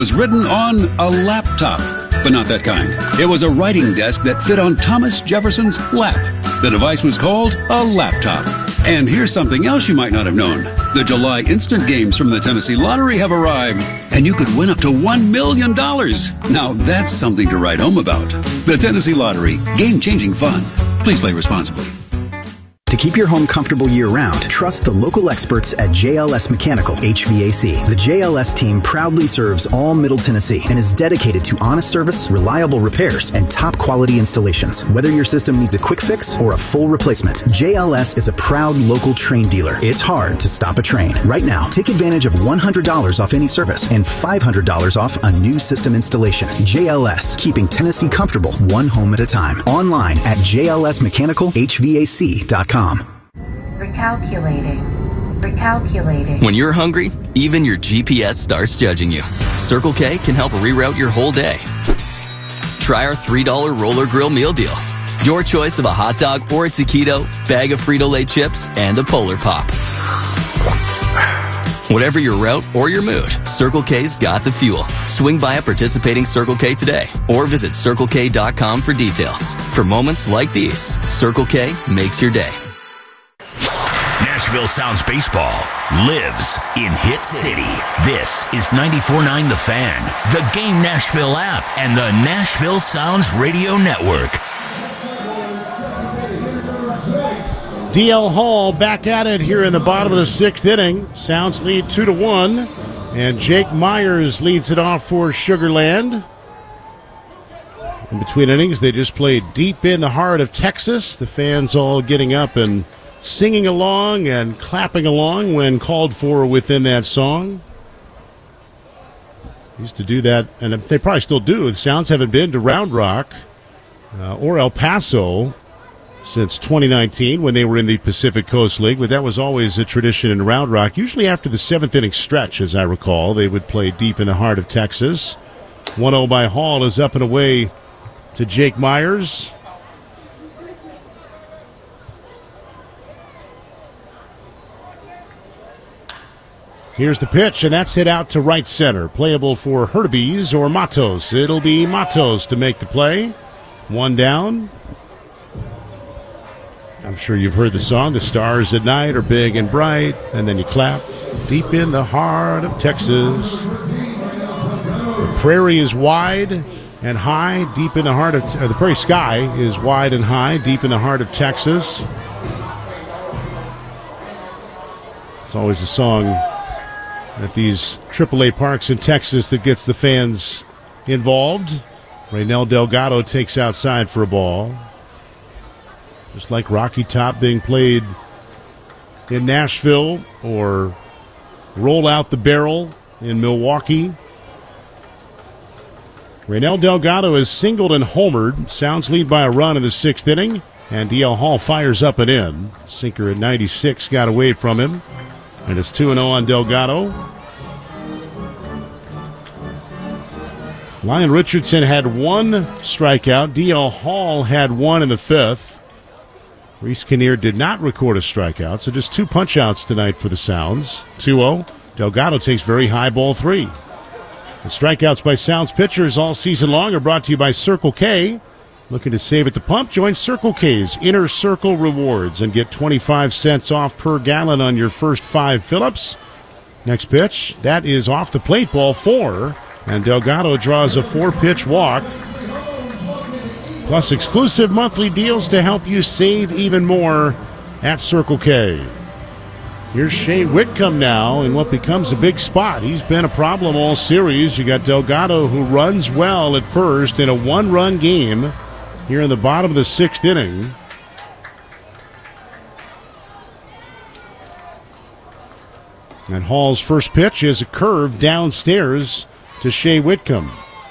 was written on a laptop, but not that kind. It was a writing desk that fit on Thomas Jefferson's lap. The device was called a laptop. And here's something else you might not have known. The July instant games from the Tennessee Lottery have arrived, and you could win up to $1 million. Now that's something to write home about. The Tennessee Lottery, game-changing fun. Please play responsibly. To keep your home comfortable year-round, trust the local experts at JLS Mechanical HVAC. The JLS team proudly serves all Middle Tennessee and is dedicated to honest service, reliable repairs, and top-quality installations. Whether your system needs a quick fix or a full replacement, JLS is a proud local Trane dealer. It's hard to stop a Trane. Right now, take advantage of $100 off any service and $500 off a new system installation. JLS, keeping Tennessee comfortable one home at a time. Online at jlsmechanicalhvac.com. Recalculating. When you're hungry, even your GPS starts judging you. Circle K can help reroute your whole day. Try our $3 Roller Grill meal deal. Your choice of a hot dog or a taquito, bag of Frito-Lay chips, and a Polar Pop. Whatever your route or your mood, Circle K's got the fuel. Swing by a participating Circle K today or visit CircleK.com for details. For moments like these, Circle K makes your day. Nashville Sounds baseball lives in Hit City. This is 94.9 The Fan, the Game Nashville app, and the Nashville Sounds Radio Network. D.L. Hall back at it here in the bottom of the sixth inning. Sounds lead 2-1, and Jake Myers leads it off for Sugar Land. In between innings, they just played Deep in the Heart of Texas. The fans all getting up and singing along and clapping along when called for within that song. Used to do that, and they probably still do. The Sounds haven't been to Round Rock or El Paso since 2019 when they were in the Pacific Coast League, but that was always a tradition in Round Rock. Usually after the seventh inning stretch, as I recall, they would play Deep in the Heart of Texas. 1-0 by Hall is up and away to Jake Myers. Here's the pitch, and that's hit out to right center. Playable for Hurtubise or Matos. It'll be Matos to make the play. One down. I'm sure you've heard the song, The Stars at Night are big and bright, and then you clap. Deep in the heart of Texas. The prairie is wide and high, deep in the heart of, the prairie sky is wide and high, deep in the heart of Texas. It's always a song at these AAA parks in Texas that gets the fans involved. Raynel Delgado takes outside for a ball. Just like Rocky Top being played in Nashville or Roll Out the Barrel in Milwaukee. Raynel Delgado is singled and homered. Sounds lead by a run in the sixth inning. And D.L. Hall fires up and in. Sinker at 96 got away from him. And it's 2-0 on Delgado. Lyon Richardson had one strikeout. D.L. Hall had one in the fifth. Reese Kinnear did not record a strikeout, so just two punch-outs tonight for the Sounds. 2-0. Delgado takes very high, ball three. The strikeouts by Sounds pitchers all season long are brought to you by Circle K. Looking to save at the pump? Join Circle K's Inner Circle Rewards and get 25 cents off per gallon on your first 5 fill-ups. Next pitch, that is off the plate, ball 4. And Delgado draws a 4-pitch walk. Plus exclusive monthly deals to help you save even more at Circle K. Here's Shea Whitcomb now in what becomes a big spot. He's been a problem all series. You got Delgado, who runs well at first in a one-run game here in the bottom of the sixth inning. And Hall's first pitch is a curve downstairs to Shea Whitcomb.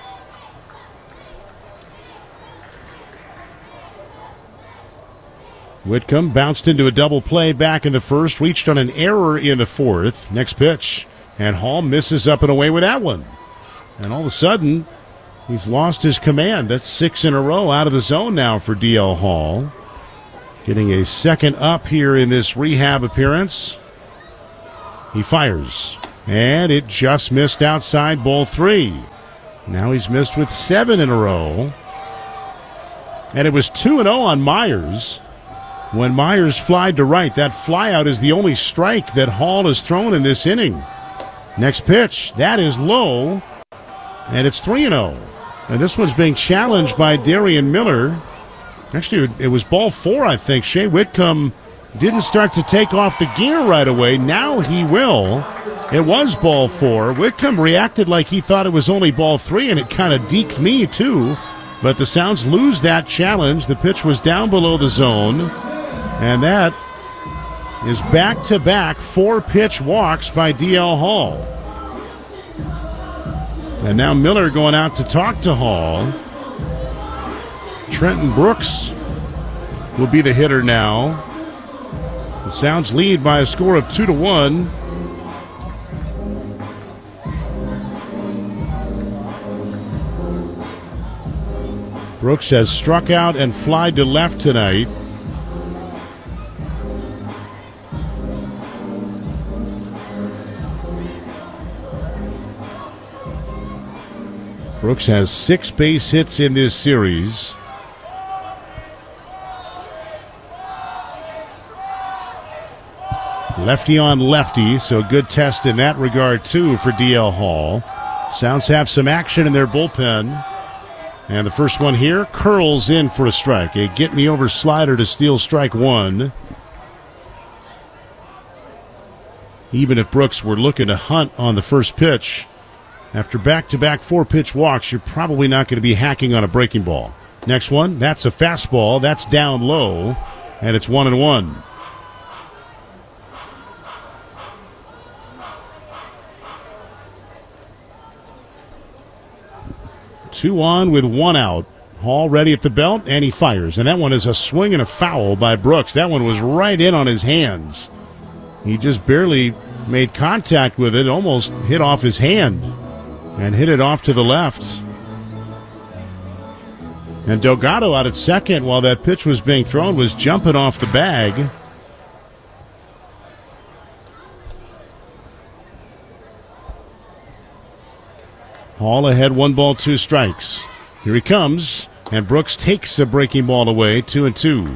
Whitcomb bounced into a double play back in the first, reached on an error in the fourth. Next pitch, and Hall misses up and away with that one. And all of a sudden, he's lost his command. That's 6 in a row out of the zone now for D.L. Hall. Getting a second up here in this rehab appearance. He fires. And it just missed outside, ball 3. Now he's missed with 7 in a row. And it was 2-0 on Myers. When Myers flied to right, that flyout is the only strike that Hall has thrown in this inning. Next pitch, that is low, and it's 3-0. And this one's being challenged by Darian Miller. Actually, it was ball 4, I think. Shea Whitcomb didn't start to take off the gear right away. Now he will. It was ball 4. Whitcomb reacted like he thought it was only ball 3, and it kind of deked me, too. But the Sounds lose that challenge. The pitch was down below the zone. And that is back-to-back 4-pitch walks by D.L. Hall. And now Miller going out to talk to Hall. Trenton Brooks will be the hitter now. The Sounds lead by a score of 2-1. Brooks has struck out and flied to left tonight. Brooks has 6 base hits in this series. Lefty on lefty, so good test in that regard, too, for D.L. Hall. Sounds have some action in their bullpen. And the first one here curls in for a strike. A get-me-over slider to steal strike 1. Even if Brooks were looking to hunt on the first pitch, after back-to-back 4-pitch walks, you're probably not going to be hacking on a breaking ball. Next one, that's a fastball. That's down low, and it's 1-1. Two on with 1 out. Hall ready at the belt, and he fires. And that one is a swing and a foul by Brooks. That one was right in on his hands. He just barely made contact with it, almost hit off his hand, and hit it off to the left. And Delgado out at second while that pitch was being thrown was jumping off the bag. Hall ahead, 1 ball, 2 strikes. Here he comes, and Brooks takes a breaking ball away, 2-2.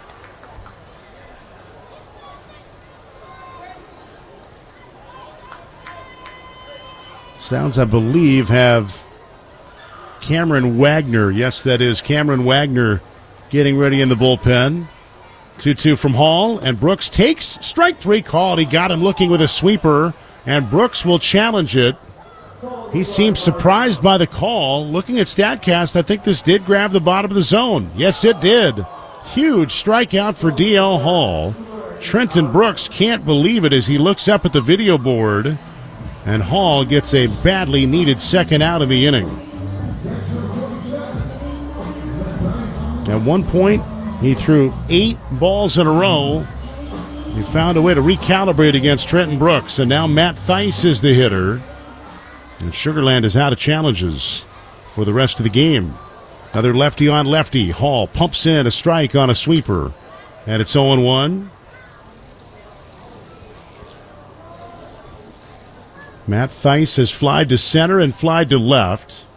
Sounds, I believe, have Cameron Wagner. Yes, that is Cameron Wagner getting ready in the bullpen. 2-2 from Hall, and Brooks takes strike 3 called. He got him looking with a sweeper, and Brooks will challenge it. He seems surprised by the call. Looking at StatCast, I think this did grab the bottom of the zone. Yes, it did. Huge strikeout for D.L. Hall. Trenton Brooks can't believe it as he looks up at the video board. And Hall gets a badly needed second out of the inning. At one point, he threw 8 balls in a row. He found a way to recalibrate against Trenton Brooks. And now Matt Theis is the hitter. And Sugar Land is out of challenges for the rest of the game. Another lefty on lefty. Hall pumps in a strike on a sweeper. And it's 0-1. Matt Theis has flied to center and flied to left.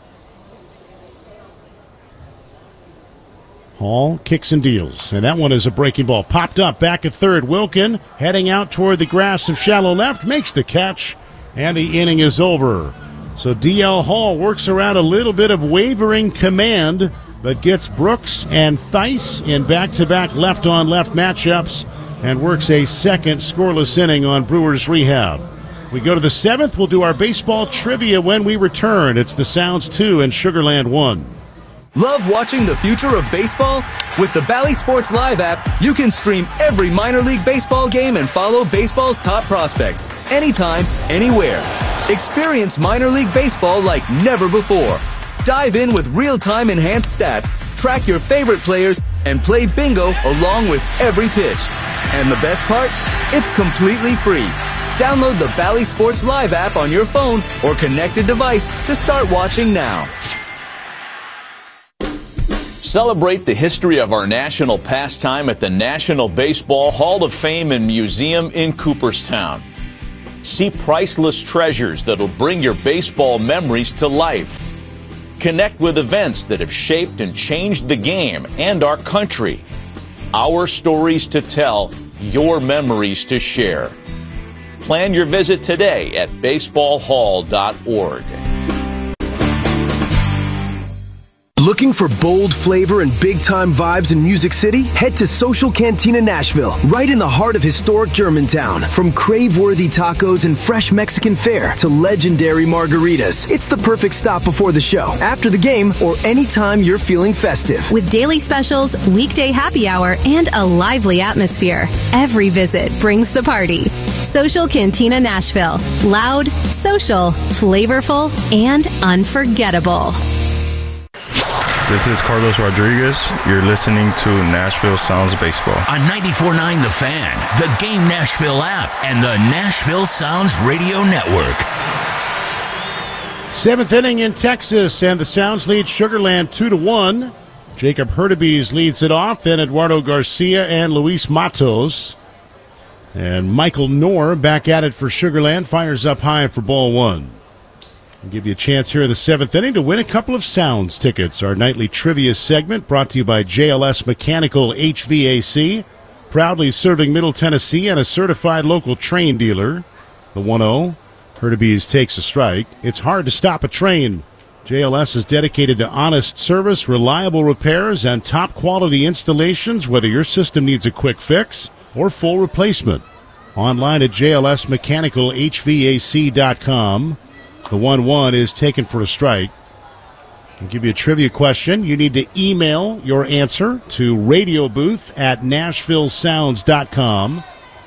Hall kicks and deals. And that one is a breaking ball. Popped up back at third. Wilkin heading out toward the grass of shallow left. Makes the catch. And the inning is over. So D.L. Hall works around a little bit of wavering command, but gets Brooks and Theis in back-to-back left-on-left matchups and works a second scoreless inning on Brewers rehab. We go to the 7th. We'll do our baseball trivia when we return. It's the Sounds 2 and Sugar Land 1. Love watching the future of baseball? With the Bally Sports Live app, you can stream every minor league baseball game and follow baseball's top prospects anytime, anywhere. Experience minor league baseball like never before. Dive in with real-time enhanced stats, track your favorite players, and play bingo along with every pitch. And the best part? It's completely free. Download the Bally Sports Live app on your phone or connected device to start watching now. Celebrate the history of our national pastime at the National Baseball Hall of Fame and Museum in Cooperstown. See priceless treasures that'll bring your baseball memories to life. Connect with events that have shaped and changed the game and our country. Our stories to tell, your memories to share. Plan your visit today at baseballhall.org. Looking for bold flavor and big-time vibes in Music City? Head to Social Cantina Nashville, right in the heart of historic Germantown. From crave-worthy tacos and fresh Mexican fare to legendary margaritas, it's the perfect stop before the show, after the game, or anytime you're feeling festive. With daily specials, weekday happy hour, and a lively atmosphere, every visit brings the party. Social Cantina Nashville. Loud, social, flavorful, and unforgettable. This is Carlos Rodriguez. You're listening to Nashville Sounds Baseball. On 94.9 The Fan, the Game Nashville app, and the Nashville Sounds Radio Network. Seventh inning in Texas, and the Sounds lead Sugarland 2-1. Jacob Hurtubise leads it off, then Eduardo Garcia and Luis Matos. And Michael Knorr back at it for Sugarland, fires up high for ball one. I'll give you a chance here in the seventh inning to win a couple of Sounds tickets. Our nightly trivia segment brought to you by JLS Mechanical HVAC, proudly serving Middle Tennessee and a certified local train dealer. The 1-0. Hurtubise takes a strike. It's hard to stop a train. JLS is dedicated to honest service, reliable repairs, and top-quality installations, whether your system needs a quick fix or full replacement. Online at jlsmechanicalhvac.com. The 1-1 is taken for a strike. I'll give you a trivia question. You need to email your answer to radiobooth@nashvillesounds.com.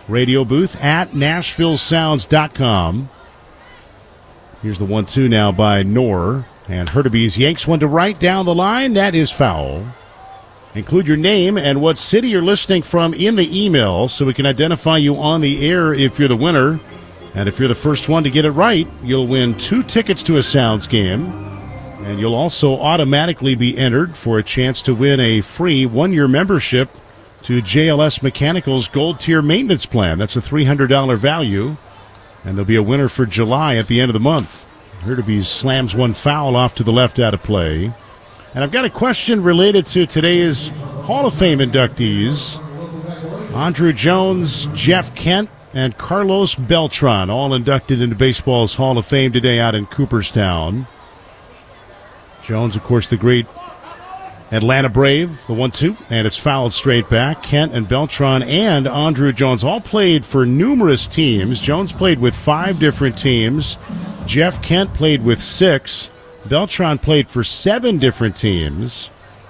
Radiobooth@nashvillesounds.com. Here's the 1-2 now by Knorr. And Hurtubise yanks one to right down the line. That is foul. Include your name and what city you're listening from in the email so we can identify you on the air if you're the winner. And if you're the first one to get it right, you'll win 2 tickets to a Sounds game. And you'll also automatically be entered for a chance to win a free 1-year membership to JLS Mechanical's Gold Tier Maintenance Plan. That's a $300 value. And there'll be a winner for July at the end of the month. Hurtubise slams one foul off to the left out of play. And I've got a question related to today's Hall of Fame inductees. Andruw Jones, Jeff Kent, and Carlos Beltran, all inducted into baseball's Hall of Fame today out in Cooperstown. Jones, of course, the great Atlanta Brave, the 1-2, and it's fouled straight back. Kent and Beltran and Andruw Jones all played for numerous teams. Jones played with 5 different teams. Jeff Kent played with 6. Beltran played for 7 different teams.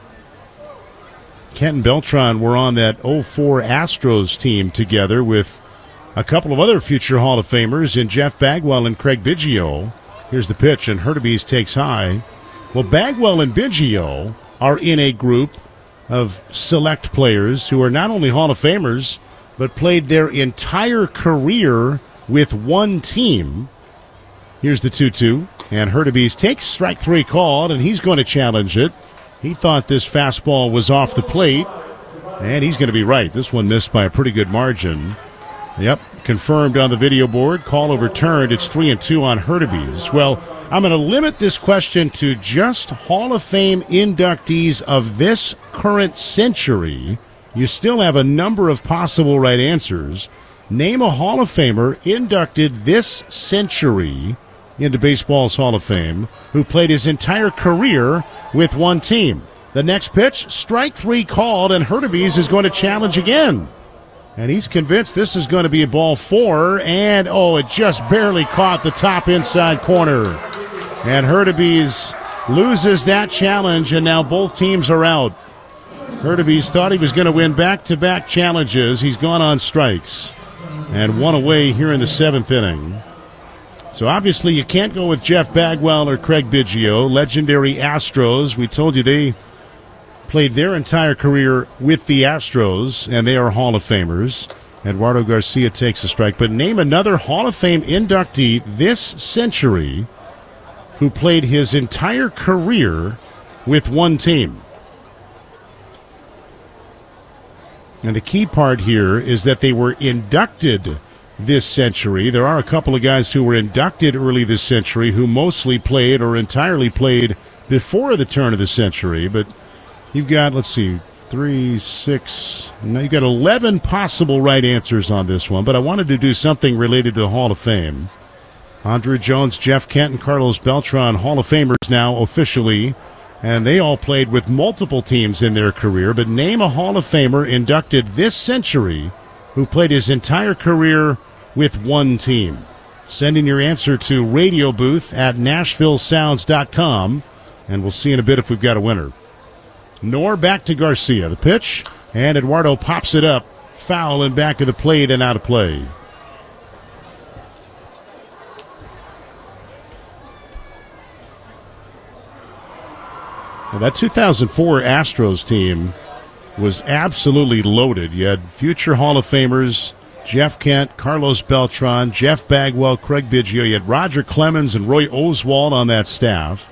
Kent and Beltran were on that 04 Astros team together with a couple of other future Hall of Famers in Jeff Bagwell and Craig Biggio. Here's the pitch, and Hurtubise takes high. Well, Bagwell and Biggio are in a group of select players who are not only Hall of Famers, but played their entire career with one team. Here's the 2-2, and Hurtubise takes strike 3 called, and he's going to challenge it. He thought this fastball was off the plate, and he's going to be right. This one missed by a pretty good margin. Yep, confirmed on the video board. Call overturned. It's 3-2 on Hurtubise. Well, I'm going to limit this question to just Hall of Fame inductees of this current century. You still have a number of possible right answers. Name a Hall of Famer inducted this century into baseball's Hall of Fame who played his entire career with one team. The next pitch, strike 3 called, and Hurtubise is going to challenge again. And he's convinced this is going to be a ball 4, and it just barely caught the top inside corner. And Hurtubise loses that challenge, and now both teams are out. Hurtubise thought he was going to win back-to-back challenges. He's gone on strikes and one away here in the 7th inning. So obviously you can't go with Jeff Bagwell or Craig Biggio, legendary Astros. We told you they played their entire career with the Astros, and they are Hall of Famers. Eduardo Garcia takes a strike. But name another Hall of Fame inductee this century who played his entire career with one team. And the key part here is that they were inducted this century. There are a couple of guys who were inducted early this century who mostly played or entirely played before the turn of the century. But you've got, let's see, 3, 6, no, you've got 11 possible right answers on this one. But I wanted to do something related to the Hall of Fame. Andruw Jones, Jeff Kent, and Carlos Beltran, Hall of Famers now officially. And they all played with multiple teams in their career. But name a Hall of Famer inducted this century who played his entire career with one team. Send in your answer to radio booth at NashvilleSounds.com, and we'll see in a bit if we've got a winner. Knorr back to Garcia. The pitch, and Eduardo pops it up. Foul in back of the plate and out of play. Well, that 2004 Astros team was absolutely loaded. You had future Hall of Famers, Jeff Kent, Carlos Beltran, Jeff Bagwell, Craig Biggio. You had Roger Clemens and Roy Oswalt on that staff.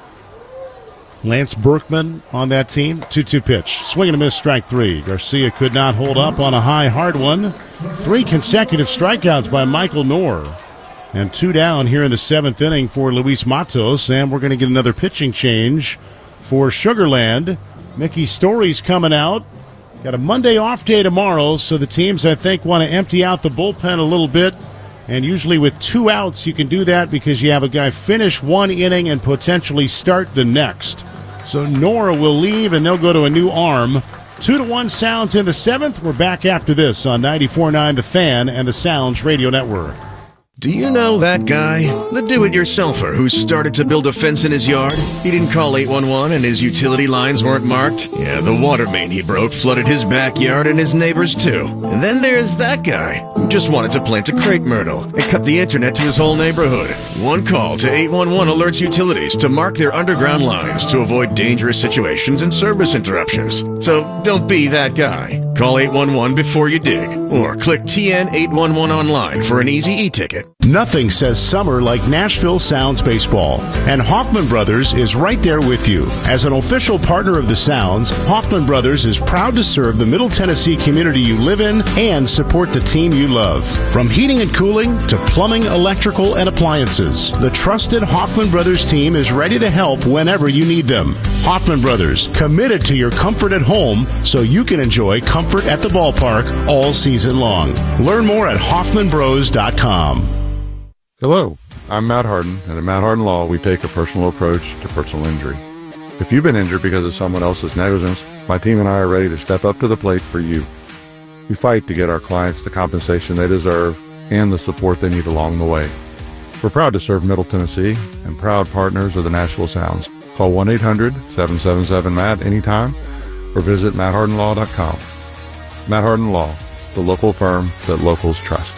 Lance Berkman on that team. 2-2 pitch. Swing and a miss, strike 3. Garcia could not hold up on a high, hard one. 3 consecutive strikeouts by Michael Knorr. And 2 down here in the 7th inning for Luis Matos. And we're going to get another pitching change for Sugarland. Mickey Story's coming out. Got a Monday off day tomorrow, so the teams, I think, want to empty out the bullpen a little bit. And usually with 2 outs, you can do that because you have a guy finish 1 inning and potentially start the next. So Nora will leave, and they'll go to a new arm. 2-1 Sounds in the 7th. We're back after this on 94.9 The Fan and the Sounds Radio Network. Do you know that guy? The do-it-yourselfer who started to build a fence in his yard? He didn't call 811 and his utility lines weren't marked? Yeah, the water main he broke flooded his backyard and his neighbors too. And then there's that guy who just wanted to plant a crepe myrtle and cut the internet to his whole neighborhood. One call to 811 alerts utilities to mark their underground lines to avoid dangerous situations and service interruptions. So don't be that guy. Call 811 before you dig, or click TN811 online for an easy e-ticket. Nothing says summer like Nashville Sounds baseball, and Hoffman Brothers is right there with you. As an official partner of the Sounds, Hoffman Brothers is proud to serve the Middle Tennessee community you live in and support the team you love. From heating and cooling to plumbing, electrical, and appliances, the trusted Hoffman Brothers team is ready to help whenever you need them. Hoffman Brothers, committed to your comfort at home so you can enjoy comfort at the ballpark all season long. Learn more at HoffmanBros.com. Hello, I'm Matt Harden, and at Matt Harden Law, we take a personal approach to personal injury. If you've been injured because of someone else's negligence, my team and I are ready to step up to the plate for you. We fight to get our clients the compensation they deserve and the support they need along the way. We're proud to serve Middle Tennessee and proud partners of the Nashville Sounds. Call 1-800-777-MATT anytime or visit MattHardenLaw.com. Matt Harden Law, the local firm that locals trust.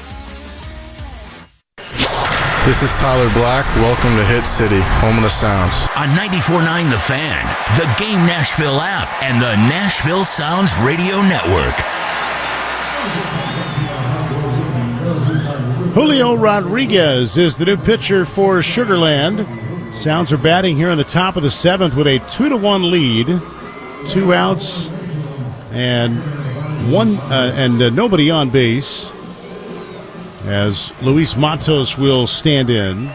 This is Tyler Black. Welcome to Hit City, home of the Sounds. On 94.9 The Fan, the Game Nashville app, and the Nashville Sounds Radio Network. Julio Rodriguez is the new pitcher for Sugarland. Sounds are batting here in the top of the 7th with a 2-1 lead. 2 outs and nobody on base, as Luis Matos will stand in.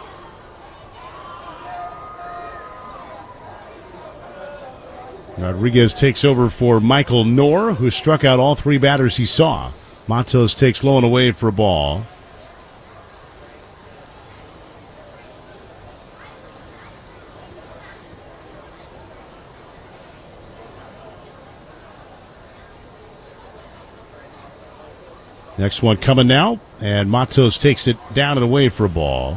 Rodriguez takes over for Michael Knorr, who struck out all 3 batters he saw. Matos takes low and away for a ball. Next one coming now, and Matos takes it down and away for a ball.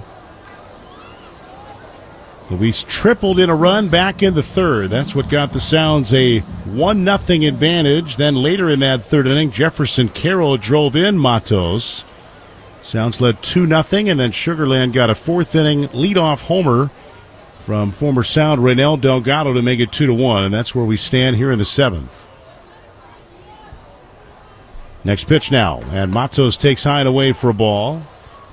Luis tripled in a run back in the 3rd. That's what got the Sounds a 1-0 advantage. Then later in that 3rd inning, Jefferson Carroll drove in Matos. Sounds led 2-0, and then Sugarland got a 4th inning leadoff homer from former Sound Reynel Delgado to make it 2-1, and that's where we stand here in the 7th. Next pitch now, and Matos takes high and away for a ball.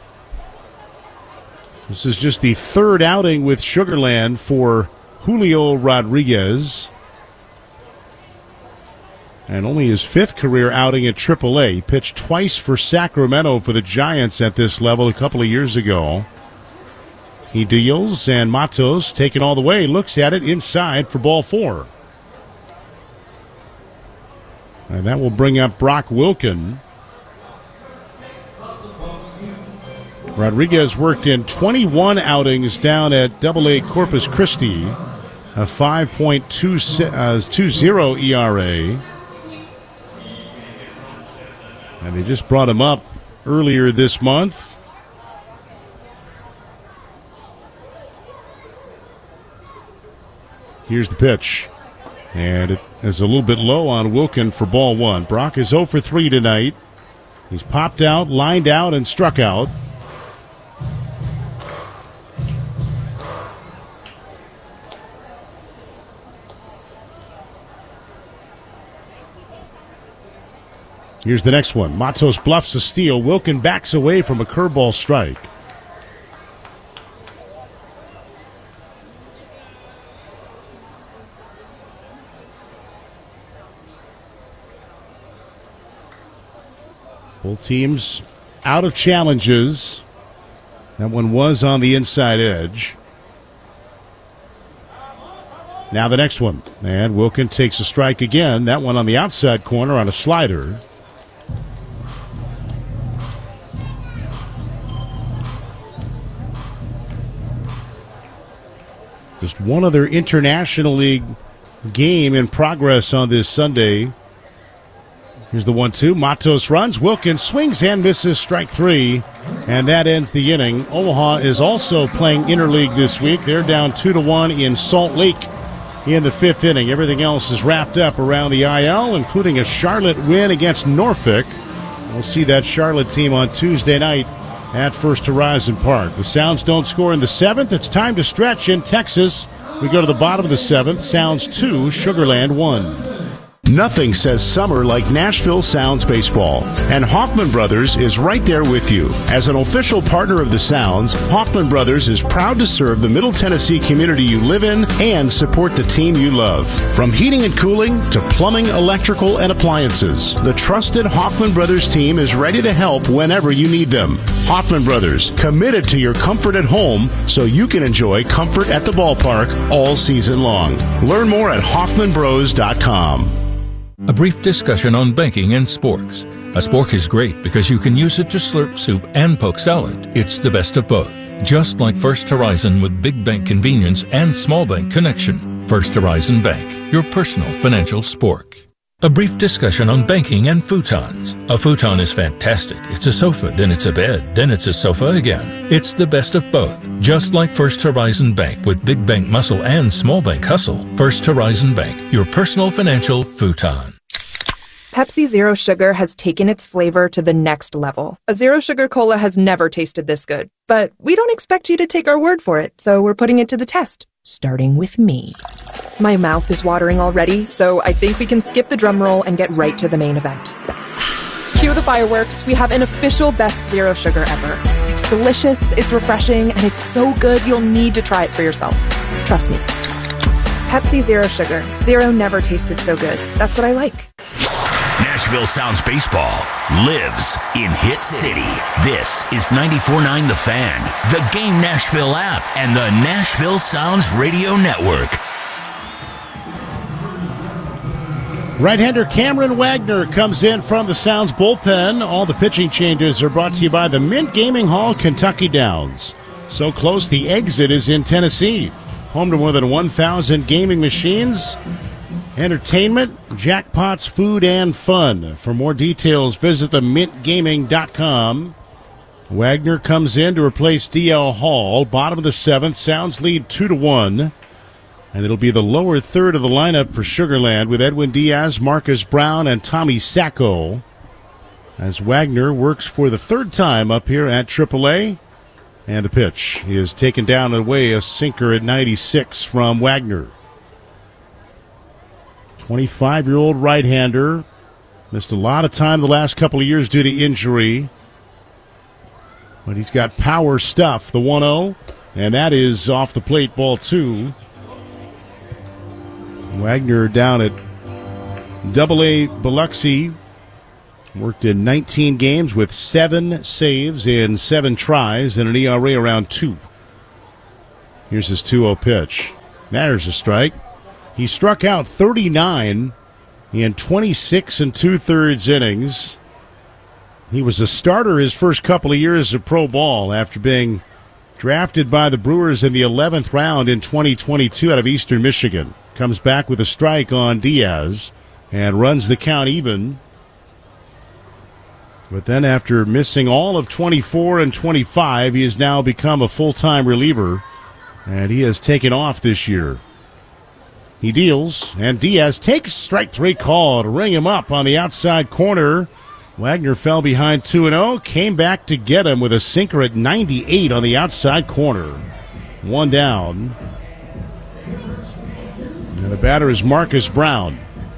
This is just the 3rd outing with Sugarland for Julio Rodriguez. and only his 5th career outing at AAA. He pitched twice for Sacramento for the Giants at this level a couple of years ago. He deals, and Matos, taken all the way, looks at it inside for ball 4. And that will bring up Brock Wilken. Rodriguez worked in 21 outings down at AA Corpus Christi, a 5.20 ERA. And they just brought him up earlier this month. Here's the pitch. And it is a little bit low on Wilken for ball 1. Brock is 0 for 3 tonight. He's popped out, lined out, and struck out. Here's the next one. Matos bluffs a steal. Wilken backs away from a curveball strike. Both teams out of challenges. That one was on the inside edge. Now the next one. And Wilken takes a strike again. That one on the outside corner on a slider. Just one other International League game in progress on this Sunday. Here's the 1-2. Matos runs. Wilkins swings and misses, strike 3. And that ends the inning. Omaha is also playing interleague this week. They're down 2-1 in Salt Lake in the 5th inning. Everything else is wrapped up around the IL, including a Charlotte win against Norfolk. We'll see that Charlotte team on Tuesday night at First Horizon Park. The Sounds don't score in the 7th. It's time to stretch in Texas. We go to the bottom of the 7th. Sounds 2, Sugar Land 1. Nothing says summer like Nashville Sounds baseball, and Hoffman Brothers is right there with you. As an official partner of the Sounds, Hoffman Brothers is proud to serve the Middle Tennessee community you live in and support the team you love. From heating and cooling to plumbing, electrical, and appliances, the trusted Hoffman Brothers team is ready to help whenever you need them. Hoffman Brothers, committed to your comfort at home so you can enjoy comfort at the ballpark all season long. Learn more at hoffmanbros.com. A brief discussion on banking and sporks. A spork is great because you can use it to slurp soup and poke salad. It's the best of both. Just like First Horizon with big bank convenience and small bank connection. First Horizon Bank, your personal financial spork. A brief discussion on banking and futons. A futon is fantastic. It's a sofa, then it's a bed, then it's a sofa again. It's the best of both. Just like First Horizon Bank with big bank muscle and small bank hustle. First Horizon Bank, your personal financial futon. Pepsi Zero Sugar has taken its flavor to the next level. A Zero Sugar Cola has never tasted this good. But we don't expect you to take our word for it, so we're putting it to the test. Starting with me. My mouth is watering already, so I think we can skip the drum roll and get right to the main event. Cue the fireworks. We have an official best Zero Sugar ever. It's delicious, it's refreshing, and it's so good you'll need to try it for yourself. Trust me. Pepsi Zero Sugar. Zero never tasted so good. That's what I like. Nashville Sounds baseball lives in Hit City. This is 94.9 The Fan, the Game Nashville app, and the Nashville Sounds Radio Network. Right-hander Cameron Wagner comes in from the Sounds bullpen. All the pitching changes are brought to you by the Mint Gaming Hall, Kentucky Downs. So close, the exit is in Tennessee. Home to more than 1,000 gaming machines, entertainment, jackpots, food, and fun. For more details, visit themintgaming.com. Wagner comes in to replace D.L. Hall. Bottom of the 7th, Sounds lead 2-1. And it'll be the lower third of the lineup for Sugar Land with Edwin Diaz, Marcus Brown, and Tommy Sacco. As Wagner works for the 3rd time up here at AAA. And the pitch is taken down and away, a sinker at 96 from Wagner. 25-year-old right-hander. Missed a lot of time the last couple of years due to injury. But he's got power stuff, the 1-0. And that is off the plate, ball 2. Wagner down at AA Biloxi worked in 19 games with 7 saves in 7 tries and an ERA around 2. Here's his 2-0 pitch. There's a strike. He struck out 39 in 26 2/3 innings. He was a starter his first couple of years of pro ball after being drafted by the Brewers in the 11th round in 2022 out of Eastern Michigan. Comes back with a strike on Diaz and runs the count even. But then after missing all of 24 and 25, he has now become a full-time reliever, and he has taken off this year. He deals, and Diaz takes strike 3 call to ring him up on the outside corner. Wagner fell behind 2-0, came back to get him with a sinker at 98 on the outside corner. 1 down. And the batter is Marcus Brown.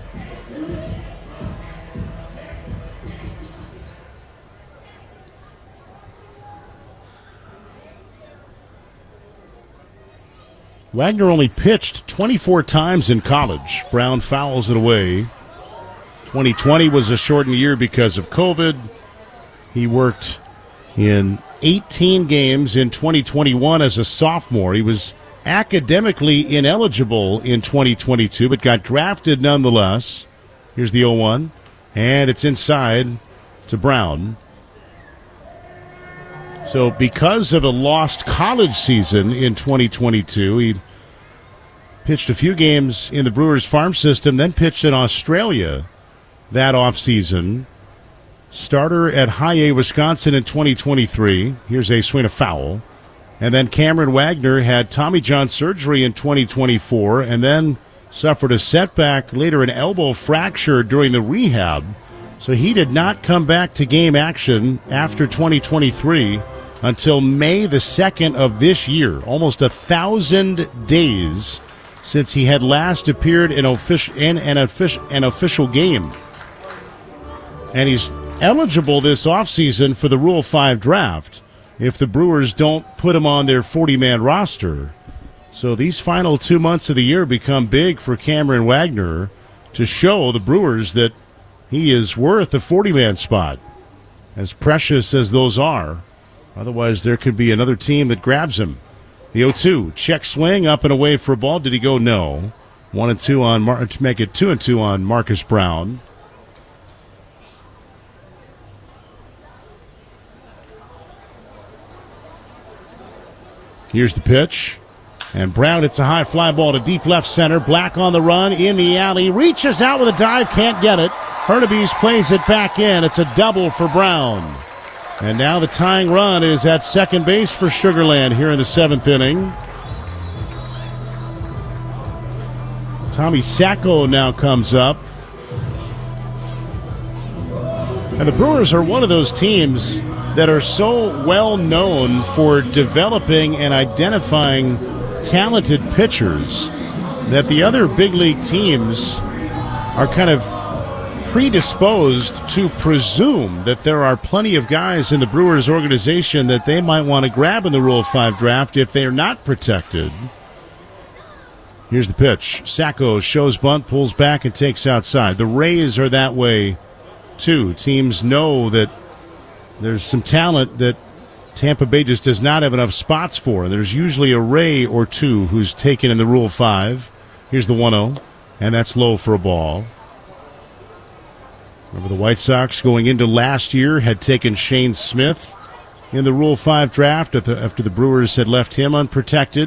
Wagner only pitched 24 times in college. Brown fouls it away. 2020 was a shortened year because of COVID. He worked in 18 games in 2021 as a sophomore. He was academically ineligible in 2022, but got drafted nonetheless. Here's the 0-1, and it's inside to Brown. So because of a lost college season in 2022, he pitched a few games in the Brewers farm system, then pitched in Australia that offseason. Starter at High A, Wisconsin in 2023. Here's a swing of foul. And then Cameron Wagner had Tommy John surgery in 2024 and then suffered a setback, later an elbow fracture during the rehab. So he did not come back to game action after 2023 until May the 2nd of this year. Almost 1,000 days since he had last appeared in an official game. And he's eligible this offseason for the Rule 5 draft if the Brewers don't put him on their 40-man roster. So these final 2 months of the year become big for Cameron Wagner to show the Brewers that he is worth a 40-man spot, as precious as those are. Otherwise, there could be another team that grabs him. The 0-2, check swing, up and away for a ball. Did he go? No. 1-2 on to make it 2-2 on Marcus Brown. Here's the pitch. And Brown, it's a high fly ball to deep left center. Black on the run, in the alley. Reaches out with a dive, can't get it. Hurtubise plays it back in. It's a double for Brown. And now the tying run is at second base for Sugar Land here in the 7th inning. Tommy Sacco now comes up. And the Brewers are one of those teams that are so well known for developing and identifying talented pitchers that the other big league teams are kind of predisposed to presume that there are plenty of guys in the Brewers organization that they might want to grab in the Rule 5 draft if they are not protected. Here's the pitch. Sacco shows bunt, pulls back, and takes outside. The Rays are that way, too. Teams know that there's some talent that Tampa Bay just does not have enough spots for. There's usually a Ray or two who's taken in the Rule 5. Here's the 1-0, and that's low for a ball. Remember, the White Sox going into last year had taken Shane Smith in the Rule 5 draft after the Brewers had left him unprotected.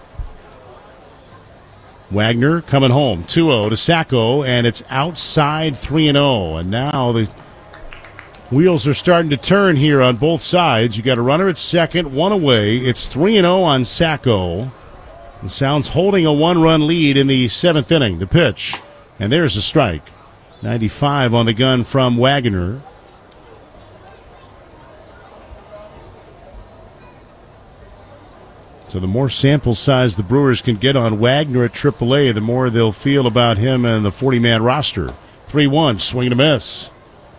Wagner coming home, 2-0 to Sacco, and it's outside 3-0. And now the wheels are starting to turn here on both sides. You got a runner at second, one away. It's 3-0 on Sacco. The Sounds holding a 1-run lead in the 7th inning. The pitch, and there's a strike. 95 on the gun from Wagner. So the more sample size the Brewers can get on Wagner at AAA, the more they'll feel about him and the 40-man roster. 3-1, swing and a miss.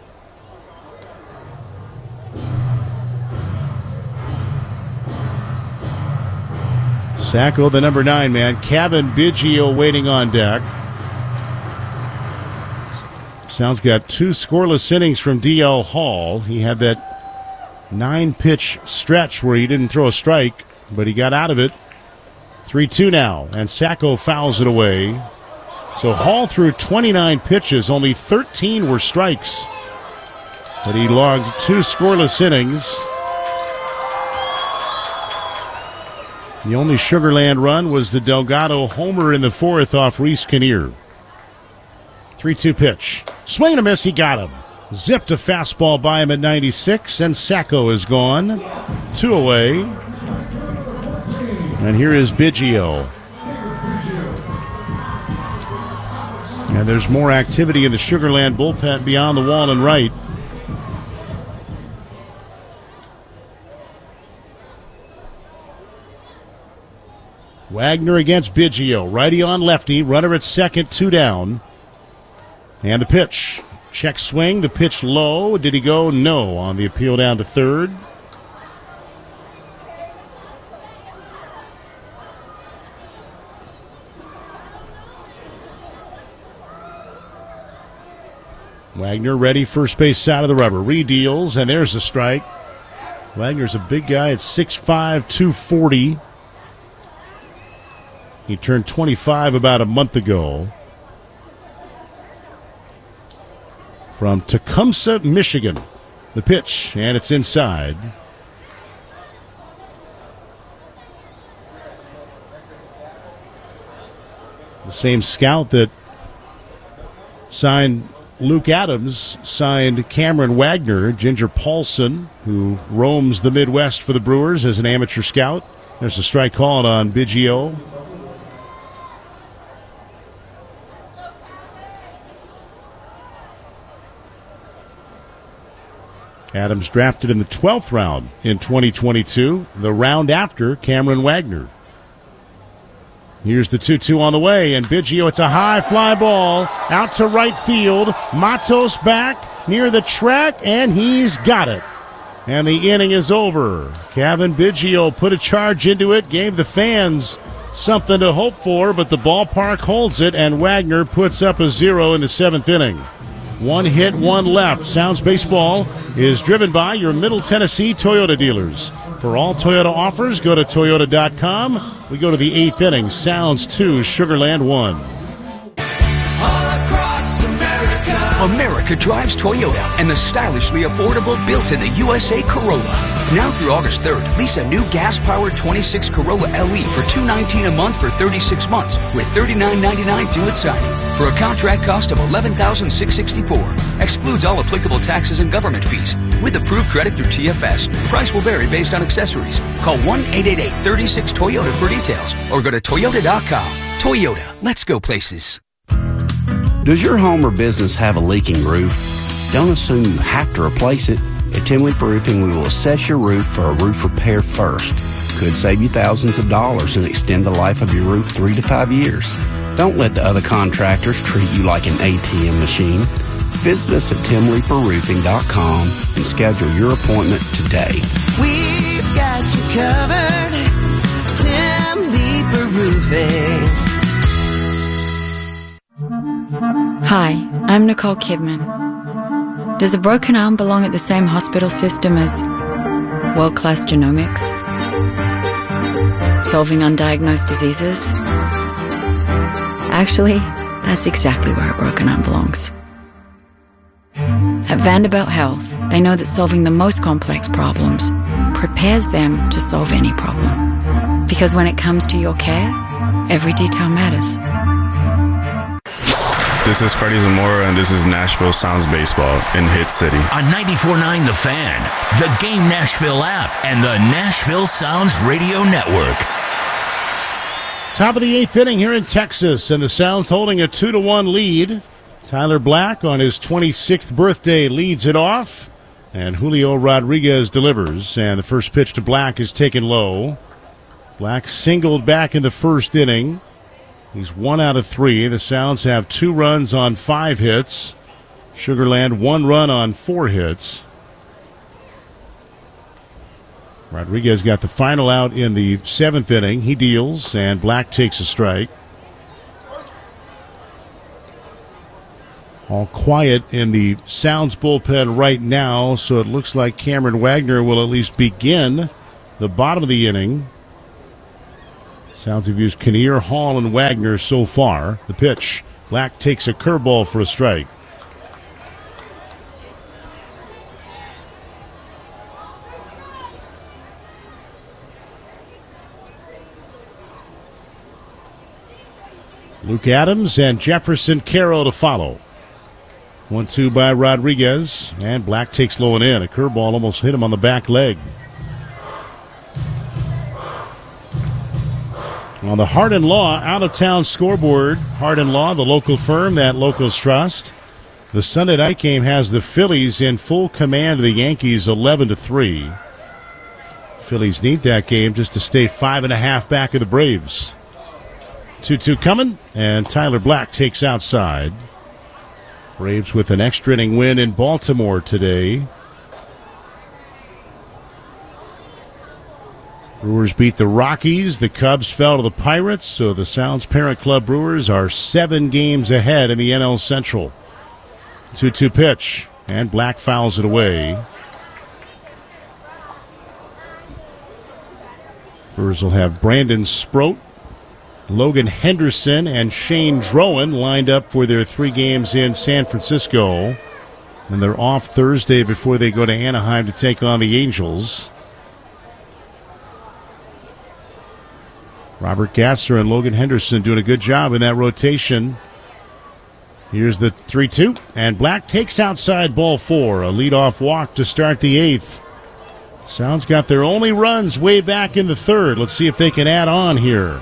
Sacco, the number 9 man. Kevin Biggio waiting on deck. Sounds got 2 scoreless innings from D.L. Hall. He had that 9-pitch stretch where he didn't throw a strike, but he got out of it. 3-2 now, and Sacco fouls it away. So Hall threw 29 pitches, only 13 were strikes. But he logged 2 scoreless innings. The only Sugarland run was the Delgado homer in the 4th off Reese Kinnear. 3-2 pitch. Swing and a miss, he got him. Zipped a fastball by him at 96, and Sacco is gone. 2 away. And here is Biggio. And there's more activity in the Sugarland bullpen beyond the wall and right. Wagner against Biggio. Righty on lefty. Runner at second, 2 down. And the pitch. Check swing. The pitch low. Did he go? No. On the appeal down to third. Wagner ready, first base side of the rubber. Re-deals, and there's a strike. Wagner's a big guy at 6'5", 240. He turned 25 about a month ago. From Tecumseh, Michigan. The pitch, and it's inside. The same scout that signed Luke Adams signed Cameron Wagner, Ginger Paulson, who roams the Midwest for the Brewers as an amateur scout. There's a strike called on Biggio. Adams drafted in the 12th round in 2022, the round after Cameron Wagner. Here's the 2-2 on the way, and Biggio, it's a high fly ball out to right field. Matos back near the track, and he's got it. And the inning is over. Cavan Biggio put a charge into it, gave the fans something to hope for, but the ballpark holds it, and Wagner puts up a 0 in the 7th inning. 1 hit, 1 left. Sounds Baseball is driven by your Middle Tennessee Toyota dealers. For all Toyota offers, go to Toyota.com. We go to the 8th inning. Sounds 2, Sugarland 1. America drives Toyota and the stylishly affordable built-in-the-USA Corolla. Now through August 3rd, lease a new gas-powered 26 Corolla LE for $219 a month for 36 months with $39.99 due at signing for a contract cost of $11,664. Excludes all applicable taxes and government fees. With approved credit through TFS, price will vary based on accessories. Call 1-888-36-TOYOTA for details or go to Toyota.com. Toyota, let's go places. Does your home or business have a leaking roof? Don't assume you have to replace it. At Tim Leeper Roofing, we will assess your roof for a roof repair first. Could save you thousands of dollars and extend the life of your roof 3 to 5 years. Don't let the other contractors treat you like an ATM machine. Visit us at TimLeeperRoofing.com and schedule your appointment today. We've got you covered. Tim Leeper Roofing. Hi, I'm Nicole Kidman. Does a broken arm belong at the same hospital system as world-class genomics? Solving undiagnosed diseases? Actually, that's exactly where a broken arm belongs. At Vanderbilt Health, they know that solving the most complex problems prepares them to solve any problem. Because when it comes to your care, every detail matters. This is Freddie Zamora, and this is Nashville Sounds Baseball in Hit City. On 94.9 The Fan, the Game Nashville app, and the Nashville Sounds Radio Network. Top of the 8th inning here in Texas, and the Sounds holding a 2-1 lead. Tyler Black on his 26th birthday leads it off, and Julio Rodriguez delivers, and the first pitch to Black is taken low. Black singled back in the first inning. He's 1 out of 3. The Sounds have 2 runs on 5 hits. Sugarland 1 run on 4 hits. Rodriguez got the final out in the 7th inning. He deals, and Black takes a strike. All quiet in the Sounds bullpen right now, so it looks like Cameron Wagner will at least begin the bottom of the inning. Sounds have used Kinnear, Hall, and Wagner so far. The pitch. Black takes a curveball for a strike. Luke Adams and Jefferson Carroll to follow. 1-2 by Rodriguez, and Black takes low and in. A curveball almost hit him on the back leg. On the Hardin Law out-of-town scoreboard, Hardin Law, the local firm that locals trust. The Sunday night game has the Phillies in full command of the Yankees, 11-3. Phillies need that game just to stay 5.5 back of the Braves. 2-2 coming, and Tyler Black takes outside. Braves with an extra inning win in Baltimore today. Brewers beat the Rockies. The Cubs fell to the Pirates, so the Sounds parent club Brewers are 7 games ahead in the NL Central. 2-2 pitch, and Black fouls it away. Brewers will have Brandon Sproat, Logan Henderson, and Shane Drowan lined up for their 3 games in San Francisco. And they're off Thursday before they go to Anaheim to take on the Angels. Robert Gatzer and Logan Henderson doing a good job in that rotation. Here's the 3-2, and Black takes outside ball 4. A leadoff walk to start the 8th. Sounds got their only runs way back in the 3rd. Let's see if they can add on here.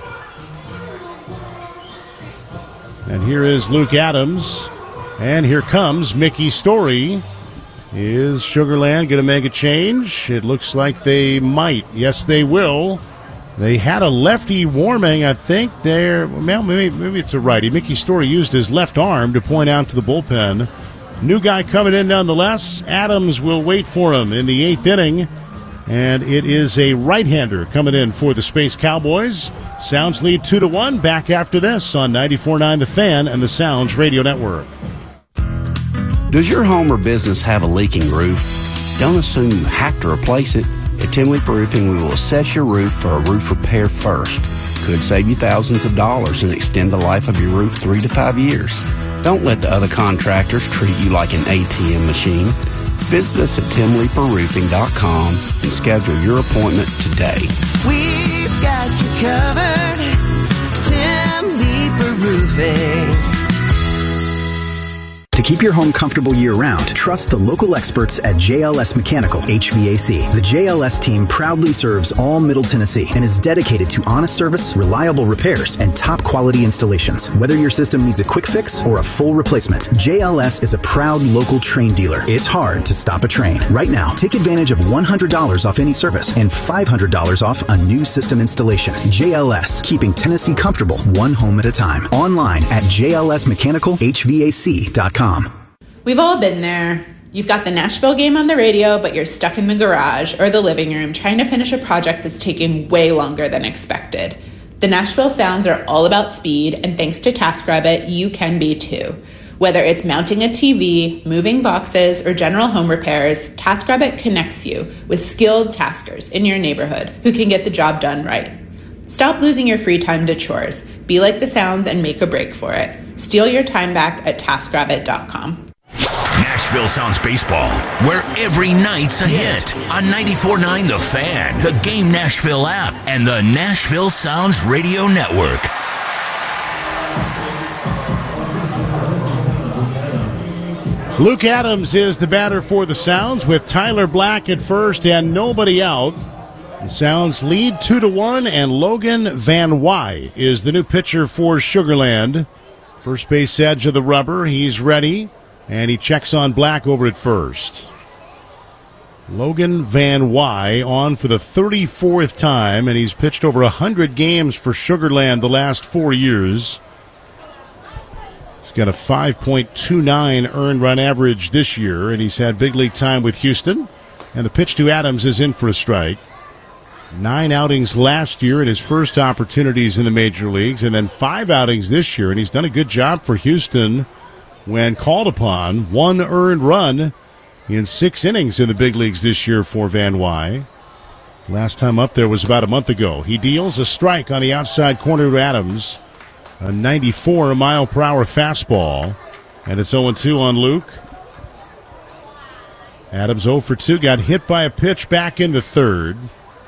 And here is Luke Adams. And here comes Mickey Story. Is Sugar Land going to make a change? It looks like they might. Yes, they will. They had a lefty warming, I think. Well, maybe it's a righty. Mickey Story used his left arm to point out to the bullpen. New guy coming in nonetheless. Adams will wait for him in the 8th inning. And it is a right-hander coming in for the Space Cowboys. Sounds lead 2-1. Back after this on 94.9 The Fan and the Sounds Radio Network. Does your home or business have a leaking roof? Don't assume you have to replace it. At Tim Leeper Roofing, we will assess your roof for a roof repair first. Could save you thousands of dollars and extend the life of your roof 3 to 5 years. Don't let the other contractors treat you like an ATM machine. Visit us at timleeperroofing.com and schedule your appointment today. We've got you covered. Tim Leeper Roofing. To keep your home comfortable year-round, trust the local experts at JLS Mechanical HVAC. The JLS team proudly serves all Middle Tennessee and is dedicated to honest service, reliable repairs, and top-quality installations. Whether your system needs a quick fix or a full replacement, JLS is a proud local Trane dealer. It's hard to stop a Trane. Right now, take advantage of $100 off any service and $500 off a new system installation. JLS, keeping Tennessee comfortable one home at a time. Online at jlsmechanicalhvac.com. We've all been there. You've got the Nashville game on the radio, but you're stuck in the garage or the living room trying to finish a project that's taking way longer than expected. The Nashville Sounds are all about speed, and thanks to TaskRabbit, you can be too. Whether it's mounting a TV, moving boxes, or general home repairs, TaskRabbit connects you with skilled taskers in your neighborhood who can get the job done right. Stop losing your free time to chores. Be like the Sounds and make a break for it. Steal your time back at TaskRabbit.com. Nashville Sounds Baseball, where every night's a hit on 94.9 The Fan, the Game Nashville app, and the Nashville Sounds Radio Network. Luke Adams is the batter for the Sounds with Tyler Black at first and nobody out. The Sounds lead 2-1, and Logan Van Wy is the new pitcher for Sugar Land. First base edge of the rubber. He's ready, and he checks on Black over at first. Logan Van Wy on for the 34th time, and he's pitched over 100 games for Sugar Land the last 4 years. He's got a 5.29 earned run average this year, and he's had big league time with Houston. And the pitch to Adams is in for a strike. 9 outings last year in his first opportunities in the major leagues, and then 5 outings this year, and he's done a good job for Houston when called upon. 1 earned run in 6 innings in the big leagues this year for Van Wy. Last time up there was about a month ago. He deals a strike on the outside corner to Adams. A 94-mile-per-hour fastball. And it's 0-2 on Luke. Adams 0 for 2. Got hit by a pitch back in the third.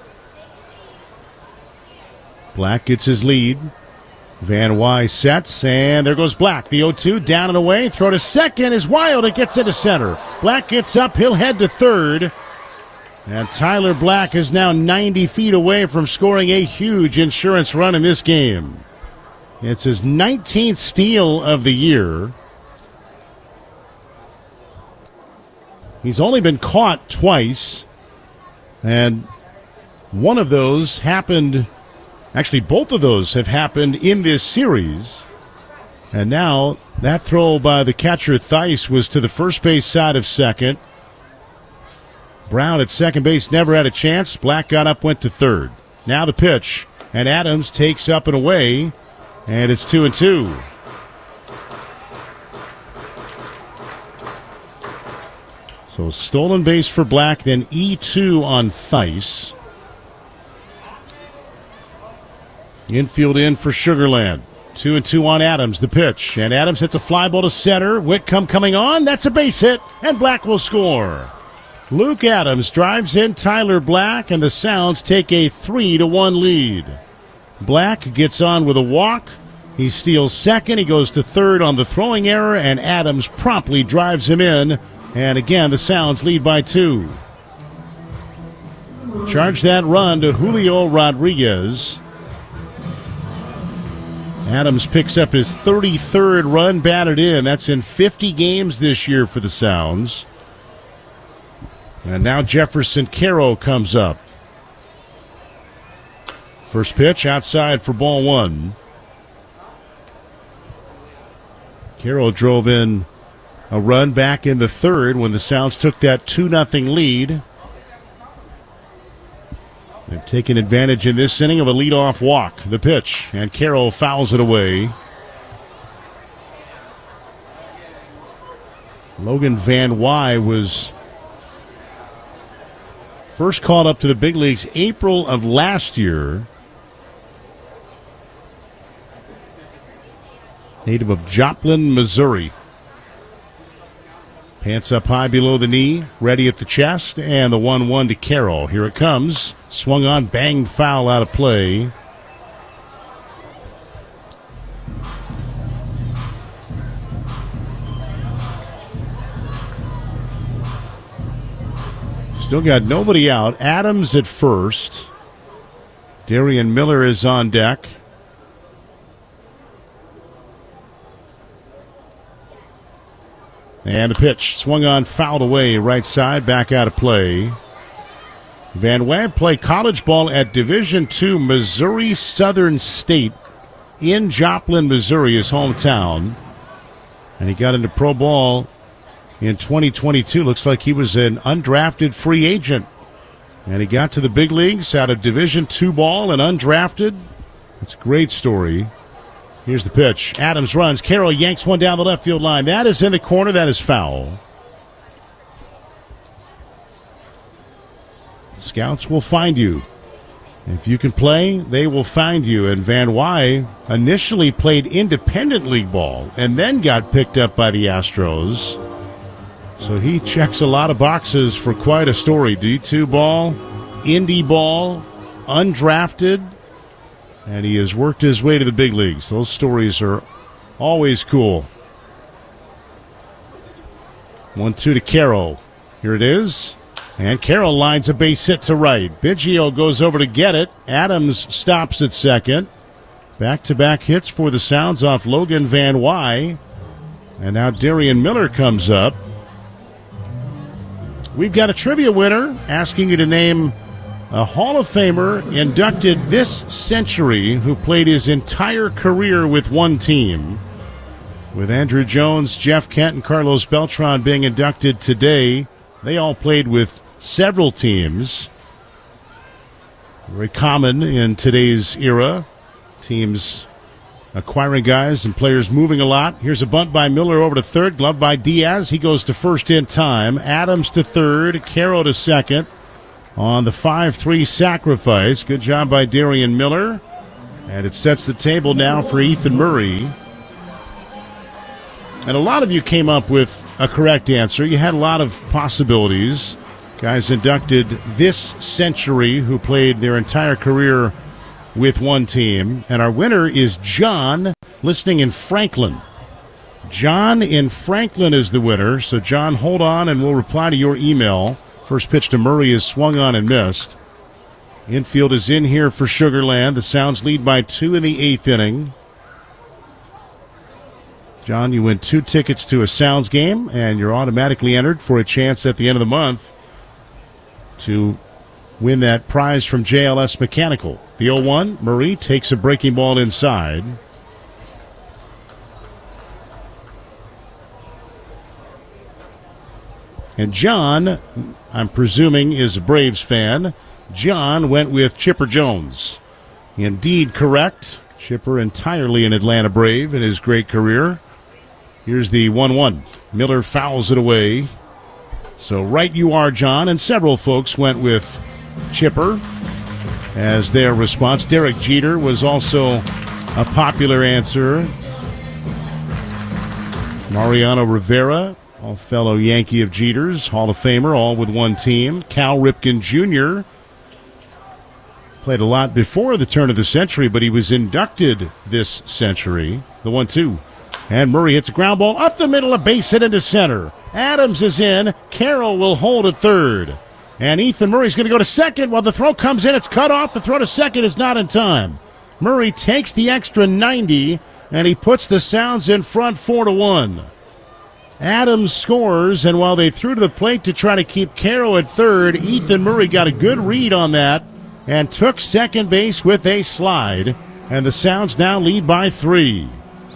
Black gets his lead. Van Wy sets, and there goes Black. The 0-2 down and away. Throw to second is wild. It gets into center. Black gets up. He'll head to third. And Tyler Black is now 90 feet away from scoring a huge insurance run in this game. It's his 19th steal of the year. He's only been caught twice, and one of those happened, actually both of those have happened in this series. And now that throw by the catcher Theis was to the first base side of second. Brown at second base never had a chance. Black got up, went to third. Now the pitch, and Adams takes up and away, and it's 2-2. So stolen base for Black, then E2 on Theis. Infield in for Sugarland. 2-2 on Adams, the pitch. And Adams hits a fly ball to center. Whitcomb coming on. That's a base hit, and Black will score. Luke Adams drives in Tyler Black, and the Sounds take a 3-1 lead. Black gets on with a walk. He steals second. He goes to third on the throwing error, and Adams promptly drives him in. And again, the Sounds lead by 2. Charge that run to Julio Rodriguez. Adams picks up his 33rd run batted in. That's in 50 games this year for the Sounds. And now Jefferson Caro comes up. First pitch outside for ball 1. Caro drove in a run back in the third when the Sounds took that 2-0 lead. They've taken advantage in this inning of a leadoff walk. The pitch, and Caro fouls it away. Logan Van Wy was first called up to the big leagues April of last year. Native of Joplin, Missouri. Pants up high below the knee, ready at the chest, and the 1-1 to Caro. Here it comes. Swung on, banged foul out of play. Still got nobody out. Adams at first. Darian Miller is on deck. And a pitch swung on, fouled away, right side, back out of play. Van Wab played college ball at Division II Missouri Southern State in Joplin, Missouri, his hometown. And he got into pro ball in 2022. Looks like he was an undrafted free agent. And he got to the big leagues out of Division II ball and undrafted. It's a great story. Here's the pitch. Adams runs. Caro yanks one down the left field line. That is in the corner. That is foul. Scouts will find you. If you can play, they will find you. And Van Wy initially played independent league ball and then got picked up by the Astros. So he checks a lot of boxes for quite a story. D2 ball, indie ball, undrafted. And he has worked his way to the big leagues. Those stories are always cool. 1-2 to Caro. Here it is. And Caro lines a base hit to right. Biggio goes over to get it. Adams stops at second. Back-to-back hits for the Sounds off Logan Van Wy. And now Darian Miller comes up. We've got a trivia winner asking you to name a Hall of Famer inducted this century who played his entire career with one team. With Andrew Jones, Jeff Kent, and Carlos Beltran being inducted today, they all played with several teams. Very common in today's era. Teams acquiring guys and players moving a lot. Here's a bunt by Miller over to third, gloved by Diaz. He goes to first in time. Adams to third, Carroll to second on the 5-3 sacrifice. Good job by Darian Miller. And it sets the table now for Ethan Murray. And a lot of you came up with a correct answer. You had a lot of possibilities. Guys inducted this century who played their entire career with one team. And our winner is John, listening in Franklin. John in Franklin is the winner. So, John, hold on, and we'll reply to your email. First pitch to Murray is swung on and missed. Infield is in here for Sugar Land. The Sounds lead by 2 in the 8th inning. John, you win 2 tickets to a Sounds game, and you're automatically entered for a chance at the end of the month to win that prize from JLS Mechanical. The 0-1, Murray takes a breaking ball inside. And John, I'm presuming, is a Braves fan. John went with Chipper Jones. Indeed correct. Chipper entirely an Atlanta Brave in his great career. Here's the 1-1. Miller fouls it away. So right you are, John, and several folks went with Chipper as their response. Derek Jeter was also a popular answer. Mariano Rivera, all fellow Yankee of Jeter's, Hall of Famer, all with one team. Cal Ripken Jr. played a lot before the turn of the century, but he was inducted this century. The 1-2. And Murray hits a ground ball up the middle, a base hit into center. Adams is in. Carroll will hold at third. And Ethan Murray's going to go to second. While the throw comes in, it's cut off. The throw to second is not in time. Murray takes the extra 90, and he puts the Sounds in front 4-1. Adams scores, and while they threw to the plate to try to keep Carroll at third, Ethan Murray got a good read on that and took second base with a slide. And the Sounds now lead by 3.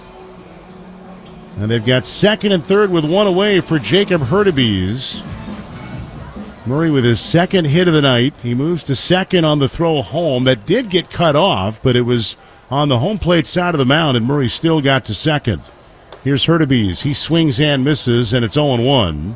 And they've got second and third with one away for Jacob Hurtubise. Murray with his second hit of the night. He moves to second on the throw home. That did get cut off, but it was on the home plate side of the mound, and Murray still got to second. Here's Hurtubise. He swings and misses, and it's 0-1.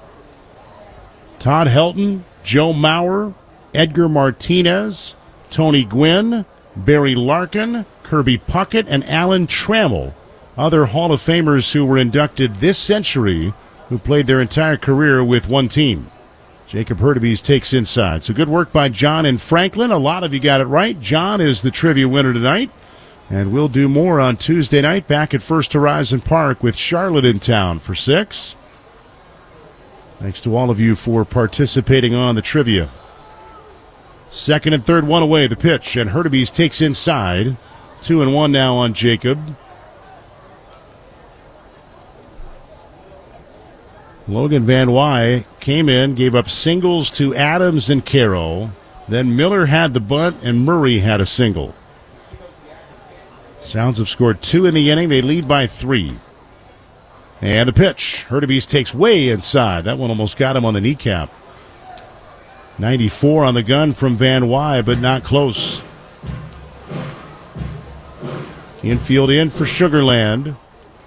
Todd Helton, Joe Mauer, Edgar Martinez, Tony Gwynn, Barry Larkin, Kirby Puckett, and Alan Trammell. Other Hall of Famers who were inducted this century who played their entire career with one team. Jacob Hurtubise takes inside. So good work by John and Franklin. A lot of you got it right. John is the trivia winner tonight. And we'll do more on Tuesday night back at First Horizon Park with Charlotte in town for 6. Thanks to all of you for participating on the trivia. Second and third, one away, the pitch, and Hurtubise takes inside. 2-1 now on Jacob. Logan Van Wy came in, gave up singles to Adams and Carroll. Then Miller had the bunt, and Murray had a single. Sounds have scored 2 in the inning. They lead by 3. And the pitch. Hurtubise takes way inside. That one almost got him on the kneecap. 94 on the gun from Van Wy, but not close. Infield in for Sugar Land.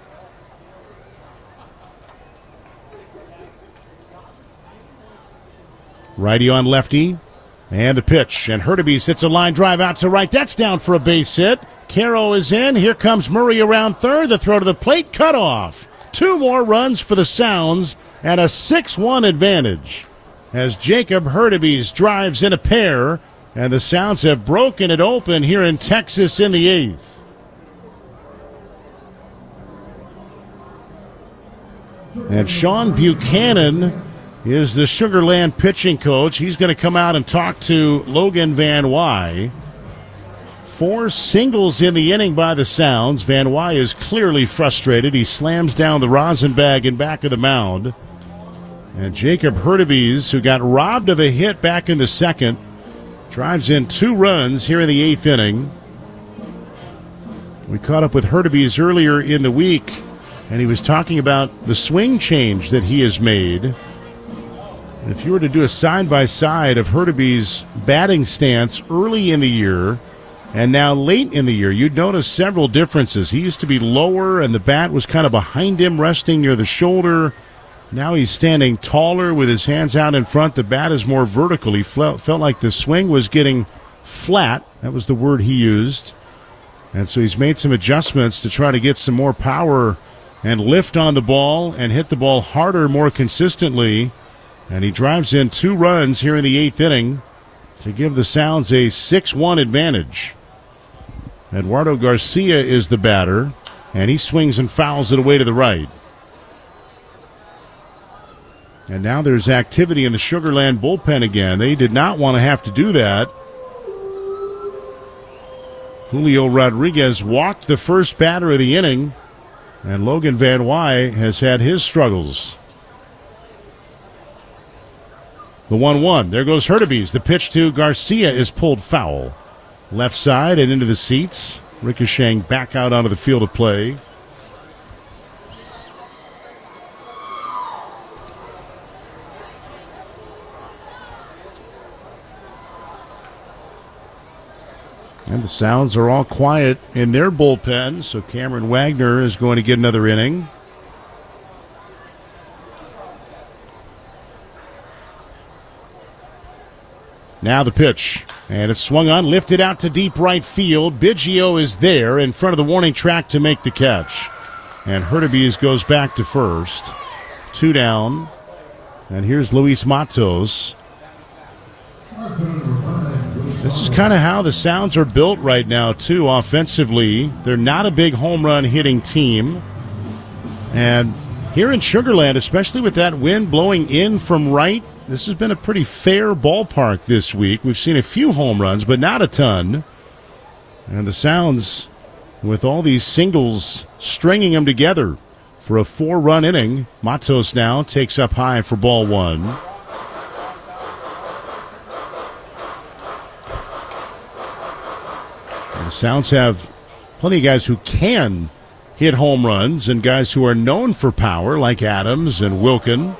Righty on lefty. And the pitch. And Hurtubise hits a line drive out to right. That's down for a base hit. Carroll is in. Here comes Murray around third. The throw to the plate cut off. 2 more runs for the Sounds and a 6-1 advantage as Jacob Hurtubise drives in a pair. And the Sounds have broken it open here in Texas in the 8th. And Sean Buchanan is the Sugar Land pitching coach. He's going to come out and talk to Logan Van Wy. 4 singles in the inning by the Sounds. Van Wy is clearly frustrated. He slams down the rosin bag in back of the mound. And Jacob Hurtubise, who got robbed of a hit back in the second, drives in 2 runs here in the 8th inning. We caught up with Hurtubise earlier in the week, and he was talking about the swing change that he has made. If you were to do a side-by-side of Hurtubise's batting stance early in the year And now late in the year, you'd notice several differences. He used to be lower, and the bat was kind of behind him, resting near the shoulder. Now he's standing taller with his hands out in front. The bat is more vertical. He felt like the swing was getting flat. That was the word he used. And so he's made some adjustments to try to get some more power and lift on the ball and hit the ball harder, more consistently. And he drives in 2 runs here in the 8th inning to give the Sounds a 6-1 advantage. Eduardo Garcia is the batter, and he swings and fouls it away to the right. And now there's activity in the Sugar Land bullpen again. They did not want to have to do that. Julio Rodriguez walked the first batter of the inning, and Logan Van Wy has had his struggles. The 1-1. There goes Hurtubise. The pitch to Garcia is pulled foul. Left side and into the seats. Ricocheting back out onto the field of play. And the Sounds are all quiet in their bullpen, so Cameron Wagner is going to get another inning. Now the pitch, and it's swung on, lifted out to deep right field. Biggio is there in front of the warning track to make the catch. And Hurtubise goes back to first. 2 down. And here's Luis Matos. This is kind of how the Sounds are built right now, too, offensively. They're not a big home run hitting team. And here in Sugar Land, especially with that wind blowing in from right, this has been a pretty fair ballpark this week. We've seen a few home runs, but not a ton. And the Sounds, with all these singles, stringing them together for a 4-run inning. Matos now takes up high for ball 1. And the Sounds have plenty of guys who can hit home runs and guys who are known for power, like Adams and Wilkin.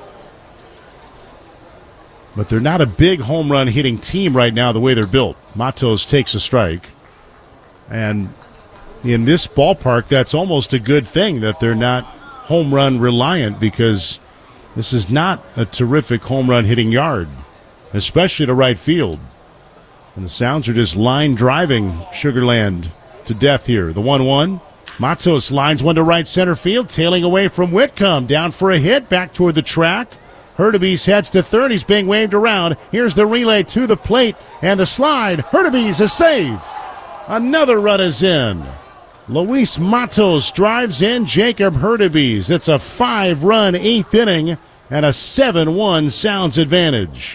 But they're not a big home run hitting team right now the way they're built. Matos takes a strike. And in this ballpark, that's almost a good thing that they're not home run reliant, because this is not a terrific home run hitting yard, especially to right field. And the Sounds are just line driving Sugar Land to death here. The 1-1. Matos lines one to right center field, tailing away from Whitcomb. Down for a hit, back toward the track. Hurtubise heads to third. He's being waved around. Here's the relay to the plate and the slide. Hurtubise is safe. Another run is in. Luis Matos drives in Jacob Hurtubise. It's a 5-run 8th inning and a 7-1 Sounds advantage.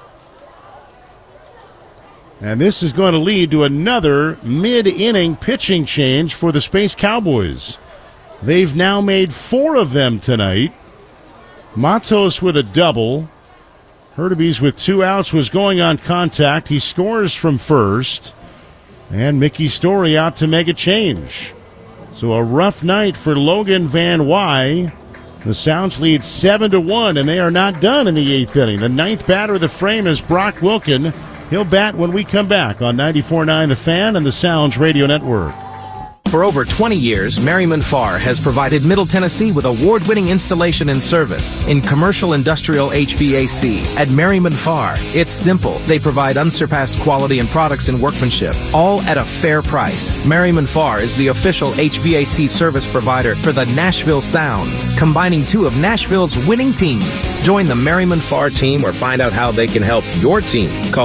And this is going to lead to another mid-inning pitching change for the Space Cowboys. They've now made 4 of them tonight. Matos with a double. Hurtubise with 2 outs was going on contact. He scores from first. And Mickey Story out to make a change. So a rough night for Logan Van Wy. The Sounds lead 7-1, and they are not done in the 8th inning. The 9th batter of the frame is Brock Wilkin. He'll bat when we come back on 94.9 The Fan and the Sounds Radio Network. For over 20 years, Merriman Farr has provided Middle Tennessee with award-winning installation and service in commercial industrial HVAC. At Merriman Farr, it's simple. They provide unsurpassed quality and products and workmanship, all at a fair price. Merriman Farr is the official HVAC service provider for the Nashville Sounds, combining 2 of Nashville's winning teams. Join the Merriman Farr team or find out how they can help your team. Call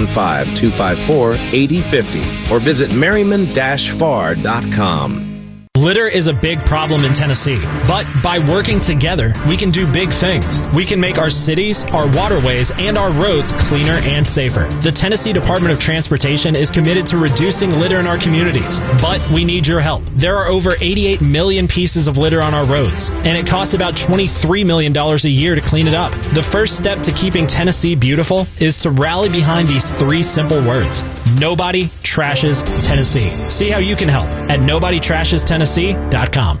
615-254-8050 or visit merriman-farr.com. Litter is a big problem in Tennessee, but by working together, we can do big things. We can make our cities, our waterways, and our roads cleaner and safer. The Tennessee Department of Transportation is committed to reducing litter in our communities, but we need your help. There are over 88 million pieces of litter on our roads, and it costs about $23 million a year to clean it up. The first step to keeping Tennessee beautiful is to rally behind these 3 simple words. Nobody trashes Tennessee. See how you can help at NobodyTrashesTennessee.com.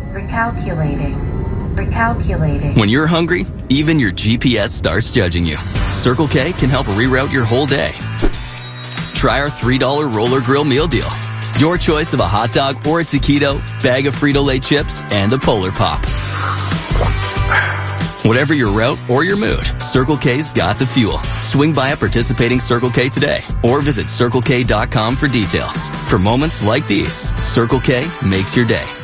Recalculating. When you're hungry, even your GPS starts judging you. Circle K can help reroute your whole day. Try our $3 roller grill meal deal. Your choice of a hot dog or a taquito, bag of Frito-Lay chips, and a Polar Pop. Whatever your route or your mood, Circle K's got the fuel. Swing by a participating Circle K today or visit CircleK.com for details. For moments like these, Circle K makes your day.